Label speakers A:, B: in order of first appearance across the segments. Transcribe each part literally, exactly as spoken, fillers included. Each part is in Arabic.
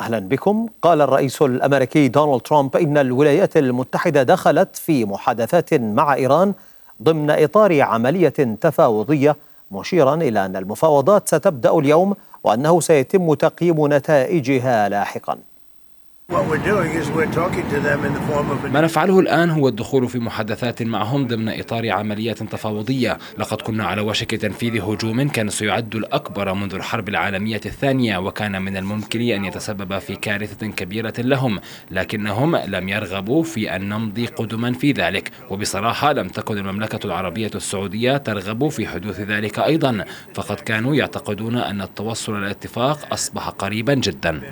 A: أهلا بكم. قال الرئيس الأمريكي دونالد ترامب إن الولايات المتحدة دخلت في محادثات مع إيران ضمن إطار عملية تفاوضية، مشيرا إلى أن المفاوضات ستبدأ اليوم وأنه سيتم تقييم نتائجها لاحقا.
B: ما نفعله الآن هو الدخول في محادثات معهم ضمن إطار عمليات تفاوضية. لقد كنا على وشك تنفيذ هجوم كان سيعد الأكبر منذ الحرب العالمية الثانية، وكان من الممكن أن يتسبب في كارثة كبيرة لهم، لكنهم لم يرغبوا في أن نمضي قدما في ذلك، وبصراحة لم تكن المملكة العربية السعودية ترغب في حدوث ذلك أيضا، فقد كانوا يعتقدون أن التوصل إلى اتفاق أصبح قريبا جدا.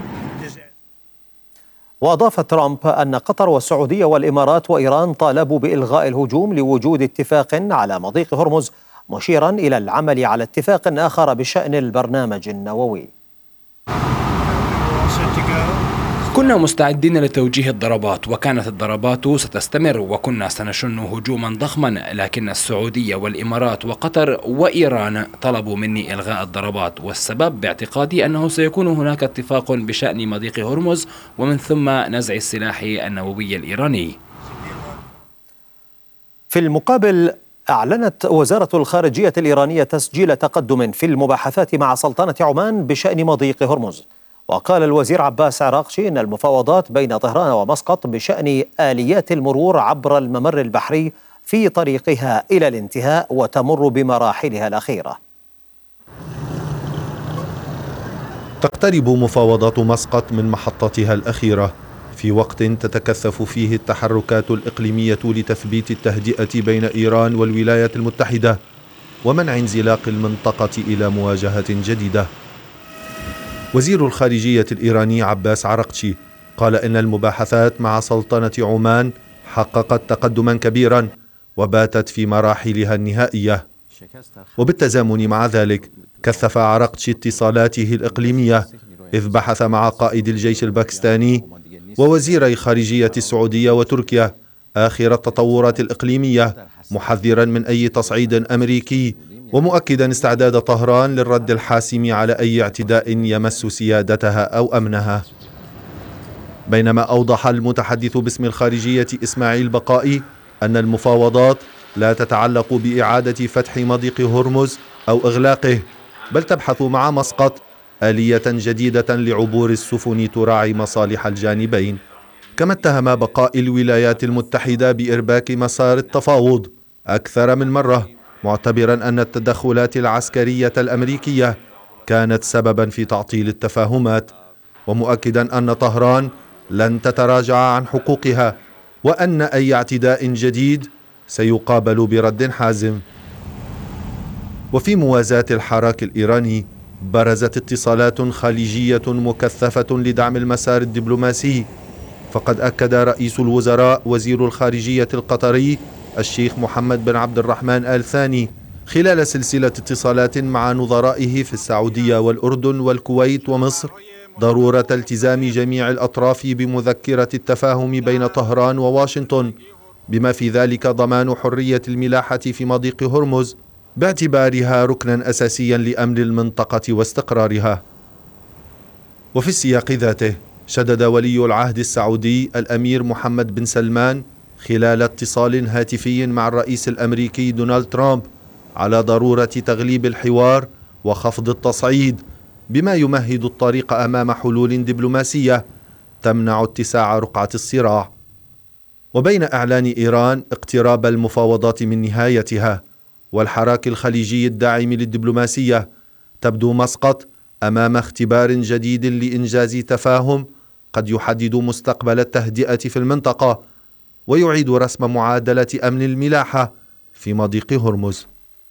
A: وأضاف ترامب أن قطر والسعودية والإمارات وإيران طالبوا بإلغاء الهجوم لوجود اتفاق على مضيق هرمز، مشيرا إلى العمل على اتفاق آخر بشأن البرنامج النووي.
B: كنا مستعدين لتوجيه الضربات، وكانت الضربات ستستمر، وكنا سنشن هجوما ضخما، لكن السعودية والإمارات وقطر وإيران طلبوا مني إلغاء الضربات، والسبب باعتقادي أنه سيكون هناك اتفاق بشأن مضيق هرمز ومن ثم نزع السلاح النووي الإيراني.
A: في المقابل، أعلنت وزارة الخارجية الإيرانية تسجيل تقدم في المباحثات مع سلطنة عمان بشأن مضيق هرمز. وقال الوزير عباس عراقشي إن المفاوضات بين طهران ومسقط بشأن آليات المرور عبر الممر البحري في طريقها إلى الانتهاء وتمر بمراحلها الأخيرة.
C: تقترب مفاوضات مسقط من محطتها الأخيرة في وقت تتكثف فيه التحركات الإقليمية لتثبيت التهدئة بين إيران والولايات المتحدة ومنع انزلاق المنطقة إلى مواجهة جديدة. وزير الخارجية الإيراني عباس عراقشي قال إن المباحثات مع سلطنة عمان حققت تقدما كبيرا وباتت في مراحلها النهائية. وبالتزامن مع ذلك كثف عراقشي اتصالاته الإقليمية إذ بحث مع قائد الجيش الباكستاني ووزيري خارجية السعودية وتركيا آخر التطورات الإقليمية، محذرا من أي تصعيد أمريكي ومؤكدا استعداد طهران للرد الحاسم على أي اعتداء يمس سيادتها أو أمنها. بينما أوضح المتحدث باسم الخارجية إسماعيل بقائي أن المفاوضات لا تتعلق بإعادة فتح مضيق هرمز أو إغلاقه، بل تبحث مع مسقط آلية جديدة لعبور السفن تراعي مصالح الجانبين. كما اتهم بقاء الولايات المتحدة بإرباك مسار التفاوض أكثر من مرة، معتبرا أن التدخلات العسكرية الأمريكية كانت سببا في تعطيل التفاهمات، ومؤكدا أن طهران لن تتراجع عن حقوقها وأن أي اعتداء جديد سيقابل برد حازم. وفي موازاة الحراك الإيراني برزت اتصالات خليجية مكثفة لدعم المسار الدبلوماسي، فقد أكد رئيس الوزراء وزير الخارجية القطري الشيخ محمد بن عبد الرحمن آل ثاني خلال سلسلة اتصالات مع نظرائه في السعودية والأردن والكويت ومصر ضرورة التزام جميع الأطراف بمذكرة التفاهم بين طهران وواشنطن، بما في ذلك ضمان حرية الملاحة في مضيق هرمز باعتبارها ركنا أساسيا لأمن المنطقة واستقرارها. وفي السياق ذاته شدد ولي العهد السعودي الأمير محمد بن سلمان خلال اتصال هاتفي مع الرئيس الأمريكي دونالد ترامب على ضرورة تغليب الحوار وخفض التصعيد بما يمهد الطريق أمام حلول دبلوماسية تمنع اتساع رقعة الصراع. وبين إعلان إيران اقتراب المفاوضات من نهايتها والحراك الخليجي الداعم للدبلوماسية، تبدو مسقط أمام اختبار جديد لإنجاز تفاهم قد يحدد مستقبل التهدئة في المنطقة ويعيد رسم معادلة أمن الملاحة في مضيق هرمز.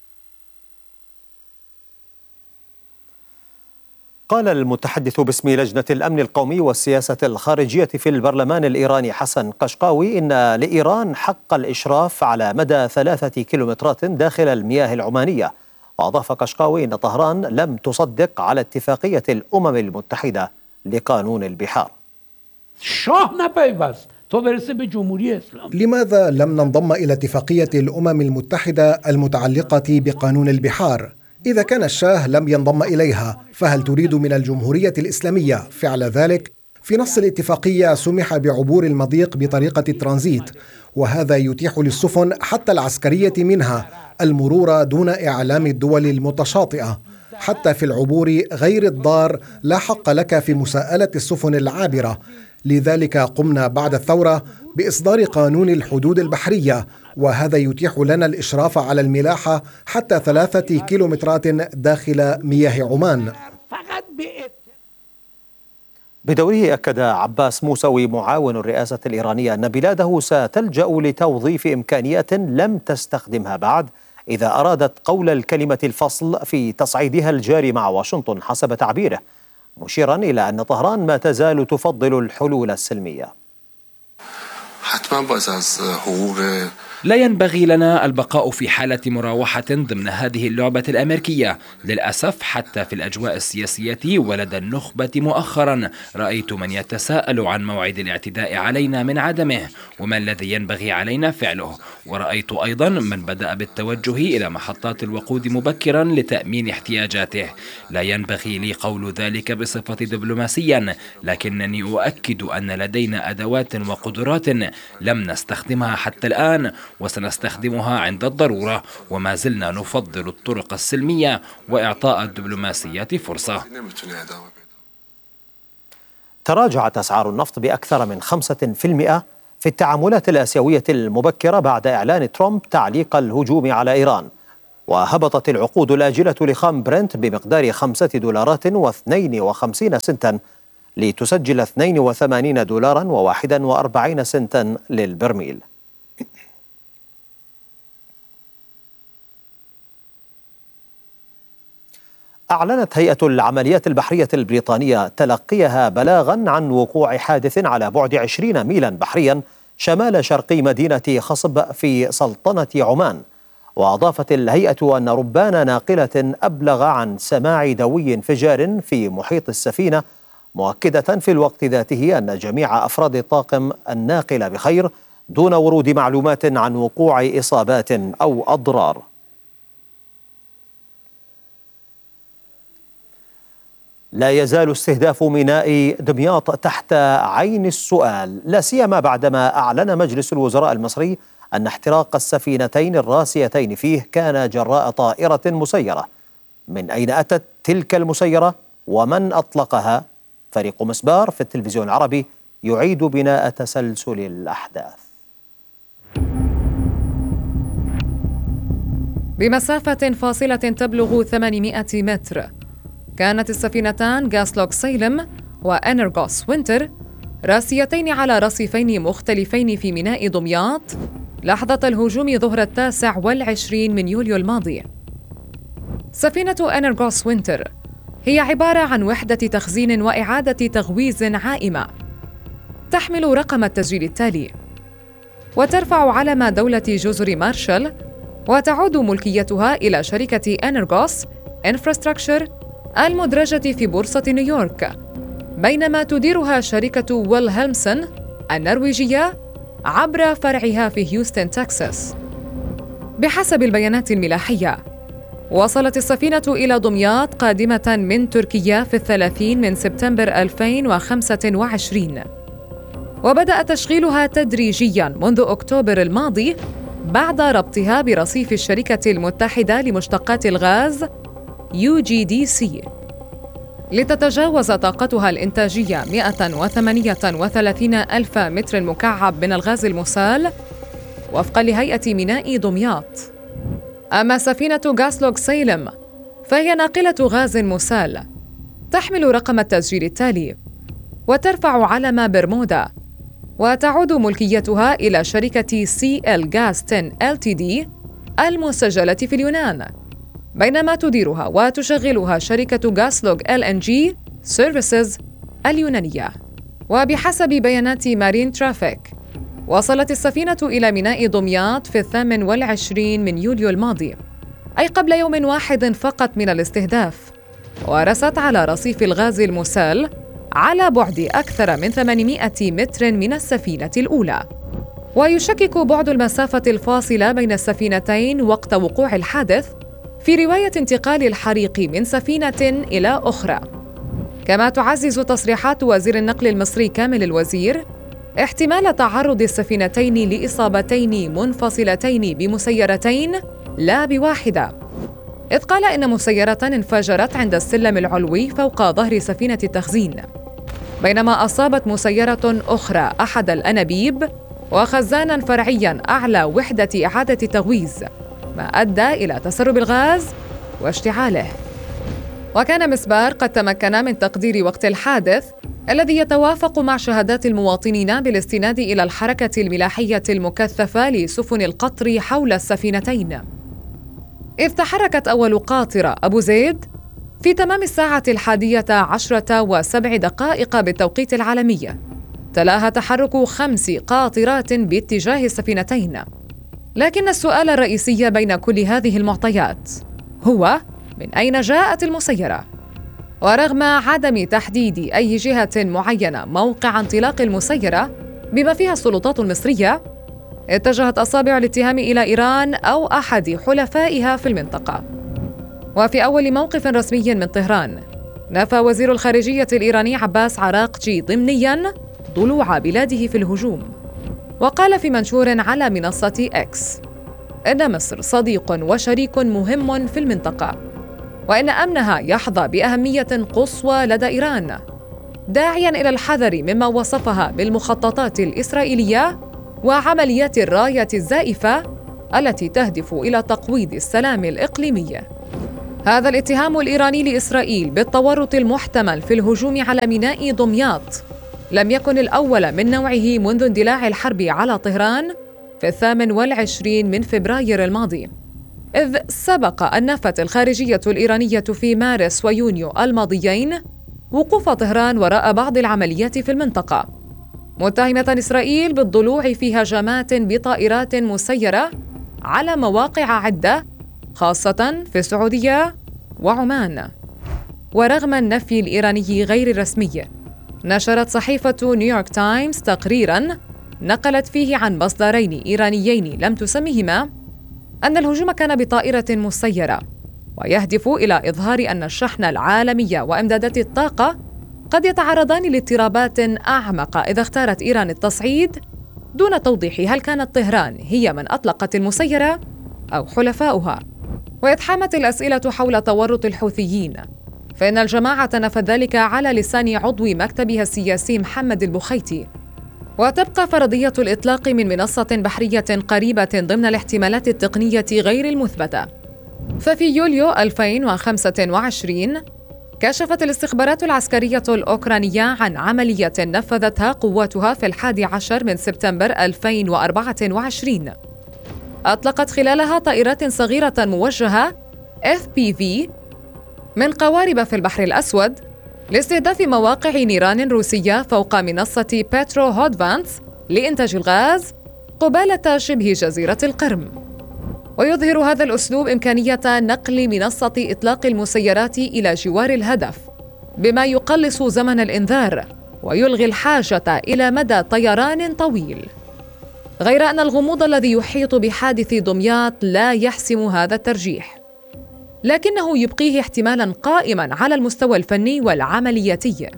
A: قال المتحدث باسم لجنة الأمن القومي والسياسة الخارجية في البرلمان الإيراني حسن قشقاوي إن لإيران حق الإشراف على مدى ثلاثة كيلومترات داخل المياه العمانية. وأضاف قشقاوي إن طهران لم تصدق على اتفاقية الأمم المتحدة لقانون البحار.
D: لماذا لم ننضم إلى اتفاقية الأمم المتحدة المتعلقة بقانون البحار؟ إذا كان الشاه لم ينضم إليها، فهل تريد من الجمهورية الإسلامية فعل ذلك؟ في نص الاتفاقية سمح بعبور المضيق بطريقة الترانزيت، وهذا يتيح للسفن حتى العسكرية منها المرور دون إعلام الدول المتشاطئة. حتى في العبور غير الضار لا حق لك في مساءلة السفن العابرة. لذلك قمنا بعد الثورة بإصدار قانون الحدود البحرية، وهذا يتيح لنا الإشراف على الملاحة حتى ثلاثة كيلومترات داخل مياه عمان.
A: بدوره أكد عباس موسوي معاون الرئاسة الإيرانية أن بلاده ستلجأ لتوظيف إمكانيات لم تستخدمها بعد إذا أرادت قول الكلمة الفصل في تصعيدها الجاري مع واشنطن حسب تعبيره، مشيرا إلى أن طهران ما تزال تفضل الحلول السلمية.
B: لا ينبغي لنا البقاء في حالة مراوحة ضمن هذه اللعبة الأمريكية. للأسف حتى في الأجواء السياسية ولدى النخبة مؤخرا رأيت من يتساءل عن موعد الاعتداء علينا من عدمه وما الذي ينبغي علينا فعله، ورأيت أيضا من بدأ بالتوجه إلى محطات الوقود مبكرا لتأمين احتياجاته. لا ينبغي لي قول ذلك بصفة دبلوماسيا، لكنني أؤكد أن لدينا أدوات وقدرات لم نستخدمها حتى الآن وسنستخدمها عند الضرورة، وما زلنا نفضل الطرق السلمية وإعطاء الدبلوماسية فرصة.
A: تراجعت أسعار النفط بأكثر من خمسة في المئة في التعاملات الآسيوية المبكرة بعد إعلان ترامب تعليق الهجوم على إيران، وهبطت العقود الآجلة لخام برنت بمقدار خمسة دولارات واثنين وخمسين سنتا لتسجل اثنين وثمانين دولارا وواحدا وأربعين سنتا للبرميل. أعلنت هيئة العمليات البحرية البريطانية تلقيها بلاغا عن وقوع حادث على بعد عشرين ميلا بحريا شمال شرقي مدينة خصب في سلطنة عمان. وأضافت الهيئة أن ربان ناقلة أبلغ عن سماع دوي انفجار في محيط السفينة، مؤكدة في الوقت ذاته أن جميع أفراد الطاقم الناقلة بخير دون ورود معلومات عن وقوع إصابات أو أضرار. لا يزال استهداف ميناء دمياط تحت عين السؤال، لا سيما بعدما أعلن مجلس الوزراء المصري أن احتراق السفينتين الراسيتين فيه كان جراء طائرة مسيرة. من أين أتت تلك المسيرة ومن أطلقها؟ فريق مسبار في التلفزيون العربي يعيد بناء تسلسل الأحداث.
E: بمسافة فاصلة تبلغ ثمانمائة متر كانت السفينتان غاسلوغ سيلم وإنرغوس وينتر راسيتين على رصيفين مختلفين في ميناء دمياط لحظة الهجوم ظهر التاسع والعشرين من يوليو الماضي. سفينة إنرغوس وينتر هي عبارة عن وحدة تخزين وإعادة تغويز عائمة تحمل رقم التسجيل التالي، وترفع علم دولة جزر مارشال، وتعود ملكيتها إلى شركة إنرغوس إنفراستراكشر المدرجة في بورصة نيويورك، بينما تديرها شركة ويلهلمسن النرويجية عبر فرعها في هيوستن تكساس. بحسب البيانات الملاحية، وصلت السفينة إلى دمياط قادمة من تركيا في الثلاثين من سبتمبر ألفين وخمسة وعشرين، وبدأ تشغيلها تدريجياً منذ أكتوبر الماضي بعد ربطها برصيف الشركة المتحدة لمشتقات الغاز يو جي دي سي لتتجاوز طاقتها الإنتاجية مئة وثمانية وثلاثين ألف متر مكعب من الغاز المسال وفقاً لهيئة ميناء دمياط. أما سفينة غاسلوغ سيلم فهي ناقلة غاز مسال تحمل رقم التسجيل التالي، وترفع علم برمودا، وتعود ملكيتها إلى شركة سي إل غاز عشرة إل تي دي المسجلة في اليونان، بينما تديرها وتشغلها شركة غاسلوغ إل إن جي سيرفيسز اليونانية. وبحسب بيانات مارين ترافيك، وصلت السفينة إلى ميناء دمياط في الثامن والعشرين من يوليو الماضي، أي قبل يوم واحد فقط من الاستهداف، ورست على رصيف الغاز المسال على بعد أكثر من ثمانمائة متر من السفينة الأولى. ويشكك بعد المسافة الفاصلة بين السفينتين وقت وقوع الحادث في رواية انتقال الحريق من سفينة إلى أخرى. كما تعزز تصريحات وزير النقل المصري كامل الوزير احتمال تعرض السفينتين لإصابتين منفصلتين بمسيرتين لا بواحدة، إذ قال إن مسيرة انفجرت عند السلم العلوي فوق ظهر سفينة التخزين، بينما أصابت مسيرة أخرى أحد الأنابيب وخزاناً فرعياً أعلى وحدة إعادة تغويز، ما أدى إلى تسرب الغاز واشتعاله. وكان مسبار قد تمكن من تقدير وقت الحادث الذي يتوافق مع شهادات المواطنين بالاستناد إلى الحركة الملاحية المكثفة لسفن القطر حول السفينتين، إذ تحركت أول قاطرة أبو زيد في تمام الساعة الحادية عشرة وسبع دقائق بالتوقيت العالمي، تلاها تحرك خمس قاطرات باتجاه السفينتين. لكن السؤال الرئيسي بين كل هذه المعطيات هو: من أين جاءت المسيرة؟ ورغم عدم تحديد أي جهة معينة موقع انطلاق المسيرة بما فيها السلطات المصرية، اتجهت أصابع الاتهام إلى إيران أو أحد حلفائها في المنطقة. وفي أول موقف رسمي من طهران، نفى وزير الخارجية الإيراني عباس عراقجي ضمنياً ضلوع بلاده في الهجوم، وقال في منشور على منصة إكس إن مصر صديق وشريك مهم في المنطقة، وإن أمنها يحظى بأهمية قصوى لدى إيران، داعياً إلى الحذر مما وصفها بالمخططات الإسرائيلية وعمليات الراية الزائفة التي تهدف إلى تقويض السلام الإقليمي. هذا الاتهام الإيراني لإسرائيل بالتورط المحتمل في الهجوم على ميناء دمياط لم يكن الأول من نوعه منذ اندلاع الحرب على طهران في الثامن والعشرين من فبراير الماضي، إذ سبق أن نفت الخارجية الإيرانية في مارس ويونيو الماضيين وقوف طهران وراء بعض العمليات في المنطقة، متهمة إسرائيل بالضلوع في هجمات بطائرات مسيرة على مواقع عدة خاصة في السعودية وعمان. ورغم النفي الإيراني غير الرسمي، نشرت صحيفة نيويورك تايمز تقريراً نقلت فيه عن مصدرين إيرانيين لم تسمهما أن الهجوم كان بطائرة مسيرة، ويهدف إلى إظهار أن الشحن العالمي وإمدادات الطاقة قد يتعرضان لاضطرابات أعمق إذا اختارت إيران التصعيد، دون توضيح هل كانت طهران هي من أطلقت المسيرة أو حلفاؤها. وإذ حامت الأسئلة حول تورط الحوثيين، فإن الجماعة نفت ذلك على لسان عضو مكتبها السياسي محمد البخيتي. وتبقى فرضية الإطلاق من منصة بحرية قريبة ضمن الاحتمالات التقنية غير المثبتة. ففي يوليو ألفين وخمسة وعشرين كشفت الاستخبارات العسكرية الأوكرانية عن عملية نفذتها قواتها في الحادي عشر من سبتمبر ألفين وأربعة وعشرين، أطلقت خلالها طائرات صغيرة موجهة إف بي في من قوارب في البحر الأسود لاستهداف مواقع نيران روسية فوق منصة بيترو هودفانس لإنتاج الغاز قبالة شبه جزيرة القرم. ويظهر هذا الأسلوب إمكانية نقل منصة إطلاق المسيرات إلى جوار الهدف، بما يقلص زمن الإنذار ويلغي الحاجة إلى مدى طيران طويل. غير أن الغموض الذي يحيط بحادث دمياط لا يحسم هذا الترجيح، لكنه يبقيه احتمالاً قائماً على المستوى الفني والعملياتي.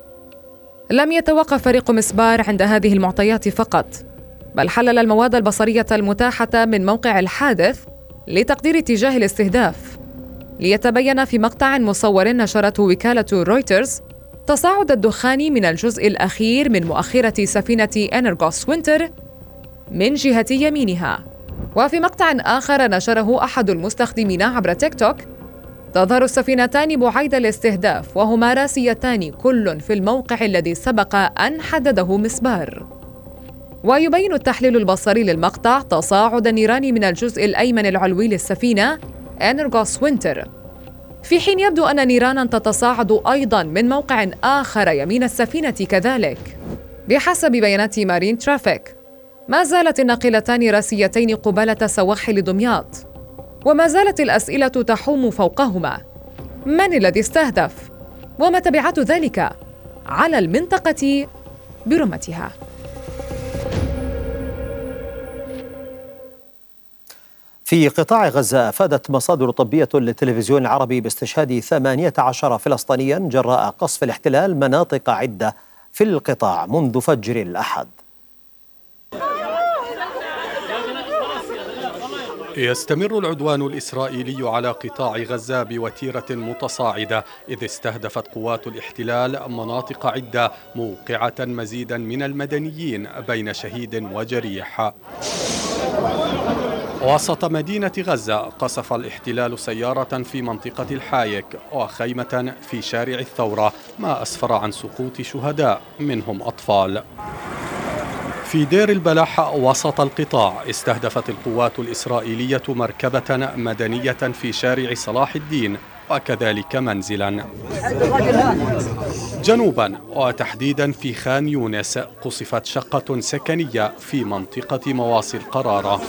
E: لم يتوقف فريق مسبار عند هذه المعطيات فقط، بل حلل المواد البصرية المتاحة من موقع الحادث لتقدير اتجاه الاستهداف، ليتبين في مقطع مصور نشرته وكالة رويترز تصاعد الدخان من الجزء الأخير من مؤخرة سفينة إنرغوس وينتر من جهة يمينها. وفي مقطع آخر نشره أحد المستخدمين عبر تيك توك تظهر السفينتان بعيد الاستهداف وهما راسيتان كل في الموقع الذي سبق أن حدده مسبار. ويبين التحليل البصري للمقطع تصاعد النيران من الجزء الأيمن العلوي للسفينة إنرغوس وينتر، في حين يبدو أن نيرانا تتصاعد أيضاً من موقع آخر يمين السفينة كذلك. بحسب بيانات مارين ترافيك، ما زالت الناقلتان راسيتين قبالة سواحل دمياط، وما زالت الأسئلة تحوم فوقهما: من الذي استهدف؟ وما تبعات ذلك على المنطقة برمتها؟
A: في قطاع غزة أفادت مصادر طبية للتلفزيون العربي باستشهاد ثمانية عشر فلسطينيا جراء قصف الاحتلال مناطق عدة في القطاع منذ فجر الأحد.
F: يستمر العدوان الإسرائيلي على قطاع غزة بوتيرة متصاعدة، إذ استهدفت قوات الاحتلال مناطق عدة موقعة مزيدا من المدنيين بين شهيد وجريح. وسط مدينة غزة قصف الاحتلال سيارة في منطقة الحايك وخيمة في شارع الثورة، ما أسفر عن سقوط شهداء منهم أطفال. في دير البلح وسط القطاع استهدفت القوات الإسرائيلية مركبة مدنية في شارع صلاح الدين وكذلك منزلا. جنوبا وتحديدا في خان يونس قصفت شقة سكنية في منطقة مواصي القرارة.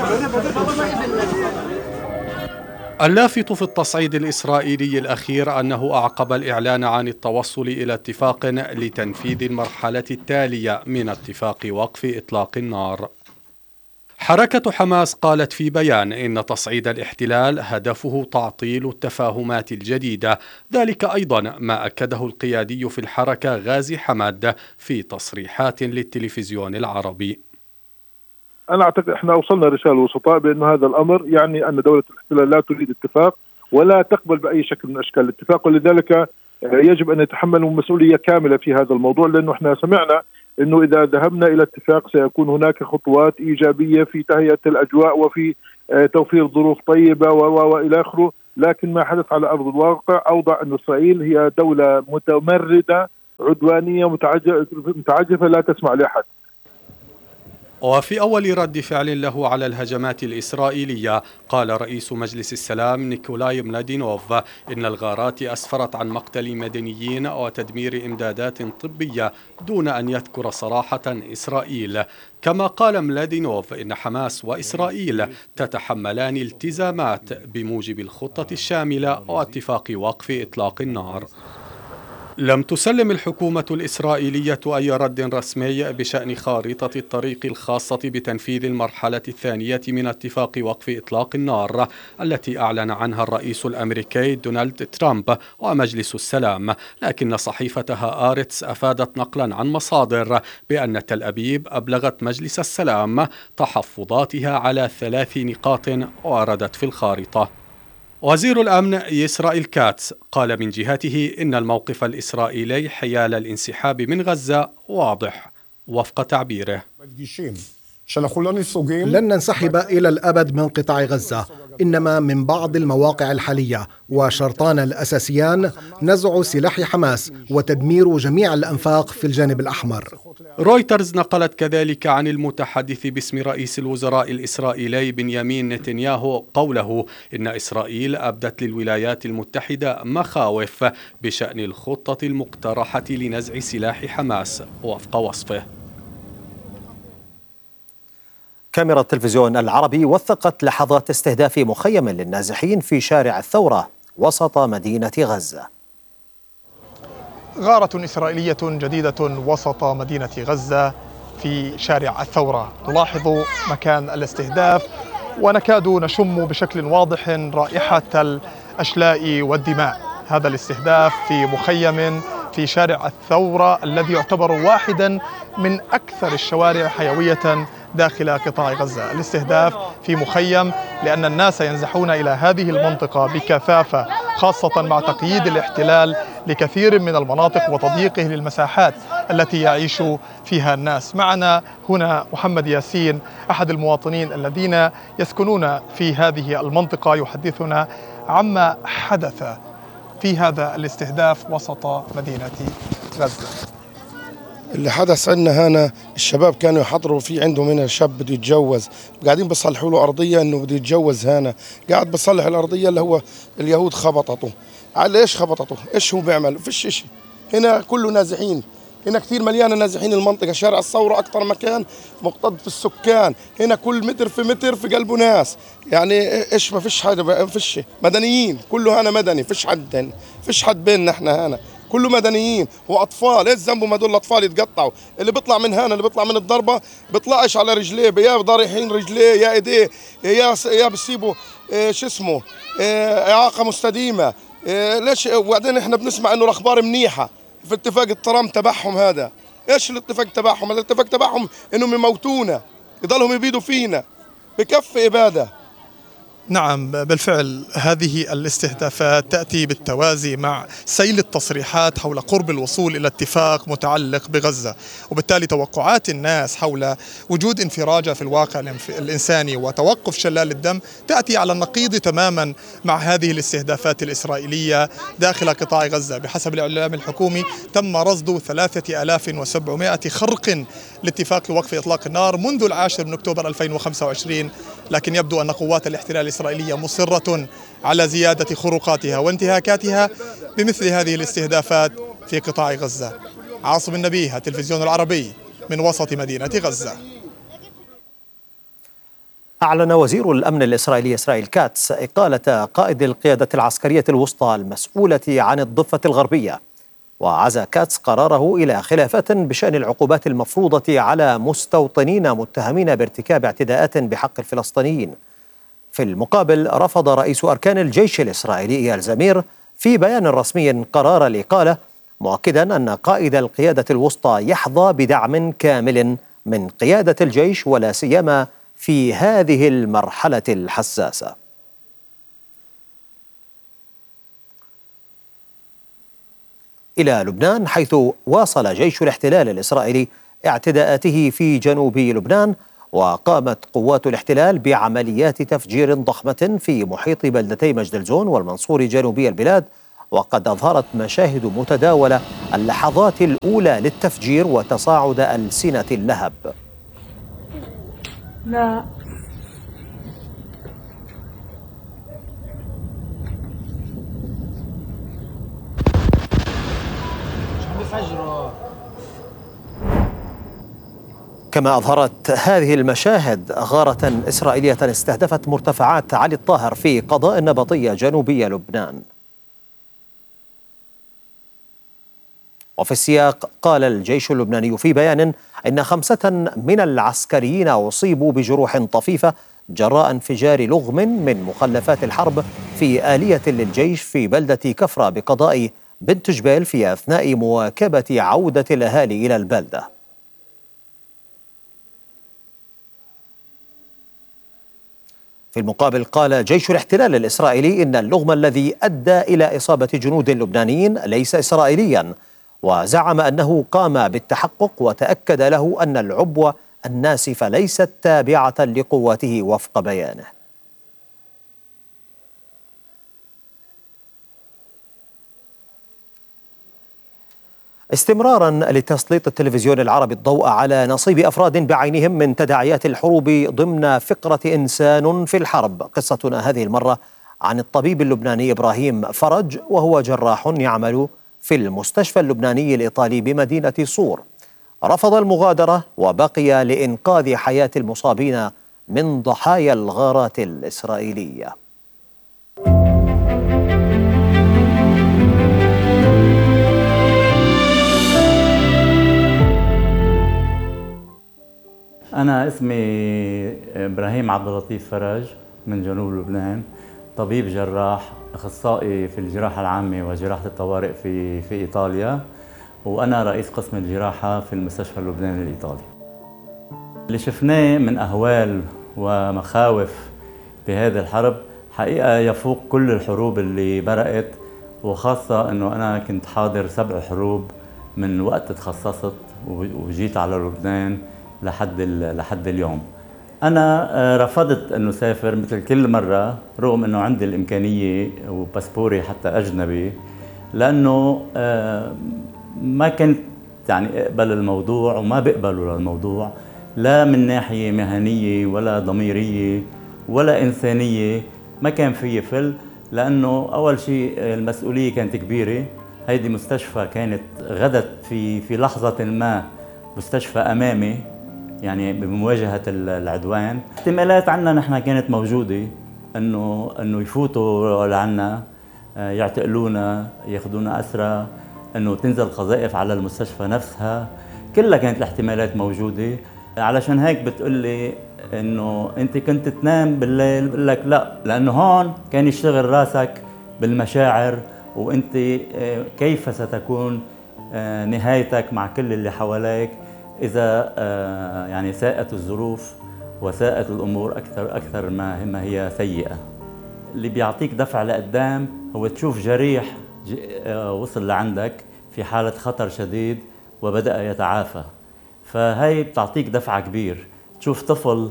F: اللافت في التصعيد الإسرائيلي الأخير أنه أعقب الإعلان عن التوصل إلى اتفاق لتنفيذ المرحلة التالية من اتفاق وقف إطلاق النار. حركة حماس قالت في بيان إن تصعيد الاحتلال هدفه تعطيل التفاهمات الجديدة، ذلك أيضا ما أكده القيادي في الحركة غازي حماد في تصريحات للتلفزيون العربي.
G: أنا أعتقد إحنا وصلنا رسالة وسطاء بأن هذا الأمر يعني أن دولة الاحتلال لا تريد اتفاق ولا تقبل بأي شكل من أشكال الاتفاق، ولذلك يجب أن يتحملوا مسؤولية كاملة في هذا الموضوع، لأنه إحنا سمعنا أنه إذا ذهبنا إلى اتفاق سيكون هناك خطوات إيجابية في تهيئة الأجواء وفي توفير ظروف طيبة وإلى آخره، لكن ما حدث على أرض الواقع أوضح أن إسرائيل هي دولة متمردة عدوانية متعجرفة لا تسمع لأحد.
F: وفي أول رد فعل له على الهجمات الإسرائيلية قال رئيس مجلس السلام نيكولاي ملادينوف إن الغارات أسفرت عن مقتل مدنيين وتدمير إمدادات طبية دون أن يذكر صراحة إسرائيل. كما قال ملادينوف إن حماس وإسرائيل تتحملان التزامات بموجب الخطة الشاملة واتفاق وقف إطلاق النار. لم تسلم الحكومة الإسرائيلية أي رد رسمي بشأن خارطة الطريق الخاصة بتنفيذ المرحلة الثانية من اتفاق وقف إطلاق النار التي أعلن عنها الرئيس الأمريكي دونالد ترامب ومجلس السلام، لكن صحيفتها آرتس أفادت نقلا عن مصادر بأن تل أبيب أبلغت مجلس السلام تحفظاتها على ثلاث نقاط وردت في الخارطة. وزير الأمن إسرائيل كاتس قال من جهته إن الموقف الإسرائيلي حيال الانسحاب من غزة واضح وفق تعبيره:
D: لن ننسحب إلى الأبد من قطاع غزة، إنما من بعض المواقع الحالية، وشرطان الأساسيان نزع سلاح حماس وتدمير جميع الأنفاق في الجانب الأحمر.
F: رويترز نقلت كذلك عن المتحدث باسم رئيس الوزراء الإسرائيلي بنيامين نتنياهو قوله إن إسرائيل أبدت للولايات المتحدة مخاوف بشأن الخطة المقترحة لنزع سلاح حماس وفق وصفه.
A: كاميرا التلفزيون العربي وثقت لحظات استهداف مخيم للنازحين في شارع الثورة وسط مدينة غزة.
H: غارة إسرائيلية جديدة وسط مدينة غزة في شارع الثورة. نلاحظ مكان الاستهداف ونكاد نشم بشكل واضح رائحة الأشلاء والدماء. هذا الاستهداف في مخيم في شارع الثورة الذي يعتبر واحدا من أكثر الشوارع حيوية داخل قطاع غزة. الاستهداف في مخيم لأن الناس ينزحون إلى هذه المنطقة بكثافة، خاصة مع تقييد الاحتلال لكثير من المناطق وتضييقه للمساحات التي يعيش فيها الناس. معنا هنا محمد ياسين أحد المواطنين الذين يسكنون في هذه المنطقة، يحدثنا عما حدث في هذا الاستهداف وسط مدينة غزة.
I: اللي حدث عندنا هنا الشباب كانوا يحضروا في عندهم هنا شاب بده يتجوز، قاعدين بيصلحوا له ارضيه انه بده يتجوز هنا، قاعد بصلح الارضيه اللي هو اليهود خبطته. على ايش خبطته؟ ايش هو بيعمل؟ فيش شيء. هنا كله نازحين، هنا كثير مليانه نازحين المنطقه، شارع الثوره اكثر مكان مكتظ في السكان، هنا كل متر في متر في قلبه ناس، يعني ايش ما فيش حاجه، ما فيش مدنيين، كله هنا مدني، فيش حد هنا، فيش حد بيننا احنا هنا، كله مدنيين واطفال. ايش ذنبهم هدول الاطفال يتقطعوا؟ اللي بيطلع من هنا اللي بيطلع من الضربه بيطلعش على رجليه، يا ضارحين رجليه يا ايديه يا يا بسيبوا إيه شو اسمه إيه اعاقه مستديمه. إيه ليش؟ وبعدين احنا بنسمع انه الاخبار منيحه في اتفاق الترام تبعهم. هذا ايش الاتفاق تبعهم؟ الاتفاق تبعهم انهم يموتونا، يضلهم يبيدوا فينا، بكفي اباده.
H: نعم بالفعل هذه الاستهدافات تأتي بالتوازي مع سيل التصريحات حول قرب الوصول إلى اتفاق متعلق بغزة، وبالتالي توقعات الناس حول وجود انفراجة في الواقع الإنساني وتوقف شلال الدم تأتي على النقيض تماما مع هذه الاستهدافات الإسرائيلية داخل قطاع غزة. بحسب الإعلام الحكومي تم رصد ثلاثة آلاف وسبعمائة خرق لاتفاق وقف إطلاق النار منذ العاشر من أكتوبر ألفين وخمسة وعشرين، لكن يبدو أن قوات الاحتلال الإسرائيلية مصرة على زيادة خروقاتها وانتهاكاتها بمثل هذه الاستهدافات في قطاع غزة. عاصم النبيه، التلفزيون العربي، من وسط مدينة غزة.
A: أعلن وزير الأمن الإسرائيلي إسرائيل كاتس إقالة قائد القيادة العسكرية الوسطى المسؤولة عن الضفة الغربية، وعزى كاتس قراره إلى خلافات بشأن العقوبات المفروضة على مستوطنين متهمين بارتكاب اعتداءات بحق الفلسطينيين. في المقابل رفض رئيس أركان الجيش الإسرائيلي إيال زمير في بيان رسمي قرار الإقالة، مؤكدا أن قائد القيادة الوسطى يحظى بدعم كامل من قيادة الجيش ولا سيما في هذه المرحلة الحساسة. إلى لبنان، حيث واصل جيش الاحتلال الإسرائيلي اعتداءاته في جنوب لبنان، وقامت قوات الاحتلال بعمليات تفجير ضخمة في محيط بلدتي مجدلزون والمنصور جنوبي البلاد، وقد أظهرت مشاهد متداولة اللحظات الأولى للتفجير وتصاعد ألسنة اللهب.
J: لا
A: كما أظهرت هذه المشاهد غارة إسرائيلية استهدفت مرتفعات علي الطاهر في قضاء النبطية جنوبي لبنان. وفي السياق قال الجيش اللبناني في بيان إن خمسة من العسكريين أصيبوا بجروح طفيفة جراء انفجار لغم من مخلفات الحرب في آلية للجيش في بلدة كفرة بقضاء بنت جبيل في أثناء مواكبة عودة الأهالي إلى البلدة. في المقابل قال جيش الاحتلال الإسرائيلي إن اللغم الذي أدى إلى إصابة جنود لبنانيين ليس إسرائيليا، وزعم أنه قام بالتحقق وتأكد له أن العبوة الناسفة ليست تابعة لقواته وفق بيانه. استمرارا لتسليط التلفزيون العربي الضوء على نصيب أفراد بعينهم من تداعيات الحروب ضمن فقرة إنسان في الحرب، قصتنا هذه المرة عن الطبيب اللبناني إبراهيم فرج، وهو جراح يعمل في المستشفى اللبناني الإيطالي بمدينة صور. رفض المغادرة وبقي لإنقاذ حياة المصابين من ضحايا الغارات الإسرائيلية.
K: أنا اسمي إبراهيم عبد اللطيف فرج من جنوب لبنان، طبيب جراح أخصائي في الجراحة العامة وجراحة الطوارئ في في إيطاليا، وأنا رئيس قسم الجراحة في المستشفى اللبناني الإيطالي. اللي شفناه من أهوال ومخاوف بهذه الحرب حقيقة يفوق كل الحروب اللي برقت، وخاصة أنه أنا كنت حاضر سبع حروب من وقت تخصصت وجيت على لبنان لحد لحد اليوم. أنا رفضت أنه سافر مثل كل مرة رغم أنه عندي الإمكانية وباسبوري حتى أجنبي، لأنه ما كنت يعني أقبل الموضوع وما بقبله للموضوع، لا من ناحية مهنية ولا ضميرية ولا إنسانية. ما كان في فل، لأنه أول شيء المسؤولية كانت كبيرة. هيدي مستشفى كانت غدت في في لحظة ما مستشفى أمامي، يعني بمواجهة العدوان. احتمالات عنا نحن كانت موجودة انه انه يفوتوا لعنا، يعتقلونا، ياخذونا أسرى، أنه تنزل قذائف على المستشفى نفسها، كلها كانت الاحتمالات موجودة. علشان هيك بتقول لي أنه أنت كنت تنام بالليل، بقول لك لا، لأنه هون كان يشتغل راسك بالمشاعر، وأنت كيف ستكون نهايتك مع كل اللي حواليك إذا يعني ساءت الظروف وساءت الأمور أكثر أكثر ما هي سيئة. اللي بيعطيك دفع لقدام هو تشوف جريح وصل لعندك في حالة خطر شديد وبدأ يتعافى، فهي بتعطيك دفع كبير. تشوف طفل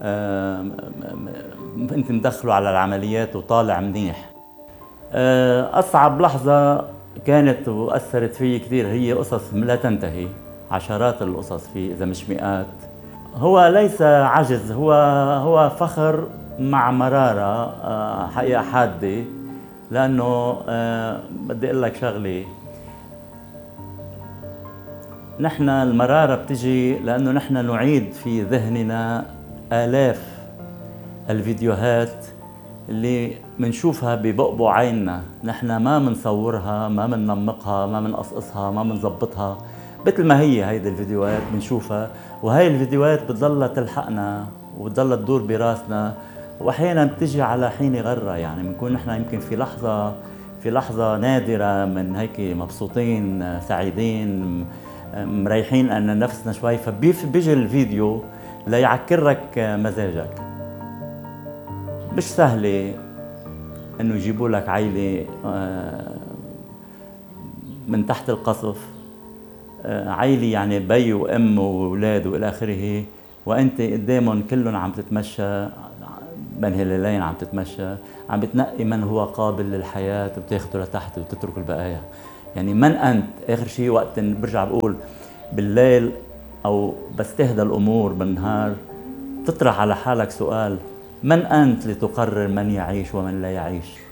K: أنت مدخله على العمليات وطالع منيح. أصعب لحظة كانت وأثرت فيي كثير هي قصص لا تنتهي، عشرات القصص في إذا مش مئات. هو ليس عجز، هو هو فخر مع مرارة حقيقة حادة، لأنه بدي أقول لك شغلة، نحن المرارة بتجي لأنه نحن نعيد في ذهننا آلاف الفيديوهات اللي منشوفها ببقبع عيننا، نحن ما منصورها، ما مننمقها، ما منقصقصها، ما منظبطها، مثل ما هي هيدي الفيديوهات بنشوفها، وهي الفيديوهات بتضلها تلحقنا وبتضلها تدور براسنا، واحيانا بتجي على حين غره. يعني بنكون نحن يمكن في لحظه في لحظه نادره من هيك مبسوطين سعيدين مريحين ان نفسنا شوي، فبيجي الفيديو ليعكرك مزاجك. مش سهله انه يجيبوا لك عائله من تحت القصف، عائله يعني بي وام واولاد والى اخره، وانت قدامهم كلهم عم تتمشى بين هلالين، عم تتمشى عم بتنقي من هو قابل للحياه وبتاخده لتحت وبتترك البقايا. يعني من انت؟ اخر شيء وقت برجع بقول بالليل او بس تهدى الامور بالنهار، تطرح على حالك سؤال: من انت لتقرر من يعيش ومن لا يعيش؟